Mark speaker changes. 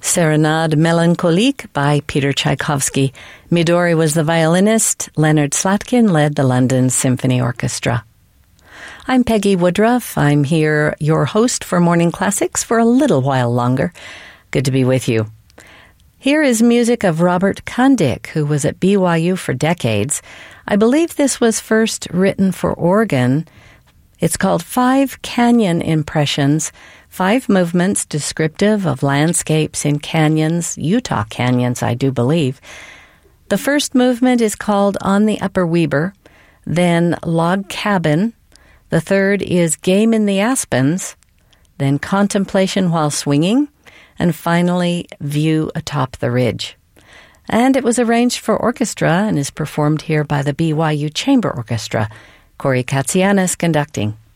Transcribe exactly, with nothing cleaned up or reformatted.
Speaker 1: Serenade Melancholique by Peter Tchaikovsky. Midori was the violinist. Leonard Slatkin led the London Symphony Orchestra. I'm Peggy Woodruff. I'm here, your host for Morning Classics, for a little while longer. Good to be with you. Here is music of Robert Kandik, who was at B Y U for decades. I believe this was first written for organ. It's called Five Canyon Impressions, five movements descriptive of landscapes in canyons, Utah canyons, I do believe. The first movement is called On the Upper Weber, then Log Cabin. The third is Game in the Aspens, then Contemplation While Swinging, and finally View Atop the Ridge. And it was arranged for orchestra and is performed here by the B Y U Chamber Orchestra. Corey Katsianis conducting.